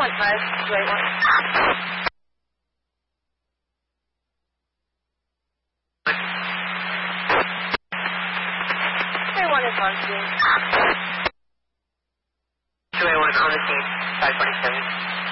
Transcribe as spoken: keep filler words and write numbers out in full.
one five, two eight one. two eight one is on scene. two eight one on the scene, five twenty-seven.